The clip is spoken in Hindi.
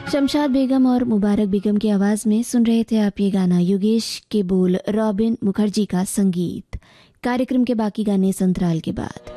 शमशाद बेगम और मुबारक बेगम की आवाज में सुन रहे थे आप ये गाना। योगेश के बोल, रॉबिन मुखर्जी का संगीत। कार्यक्रम के बाकी गाने संतराल के बाद।